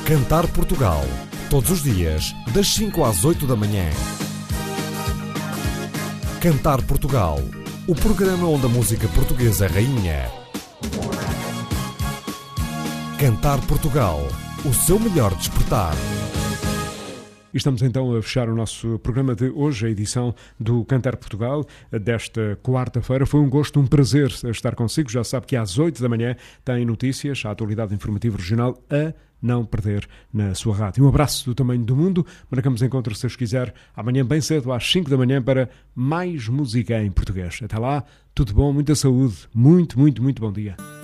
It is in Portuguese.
Cantar Portugal, todos os dias, das 5 às 8 da manhã. Cantar Portugal, o programa onde a música portuguesa é rainha. Cantar Portugal, o seu melhor despertar. Estamos então a fechar o nosso programa de hoje, a edição do Cantar Portugal, desta quarta-feira. Foi um gosto, um prazer estar consigo. Já sabe que às 8 da manhã tem notícias, a atualidade informativa regional a não perder na sua rádio. Um abraço do tamanho do mundo. Marcamos encontro, se Deus quiser, amanhã bem cedo, às 5 da manhã, para mais música em português. Até lá, tudo bom, muita saúde, muito bom dia.